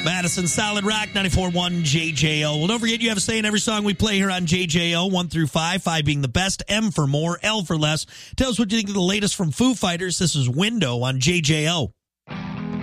Madison Solid Rock 94.1 JJO. Well, don't forget you have a say in every song we play here on JJO, 1 through 5, 5 being the best, M for more, L for less. Tell us what you think of the latest from Foo Fighters. This is Window on JJO.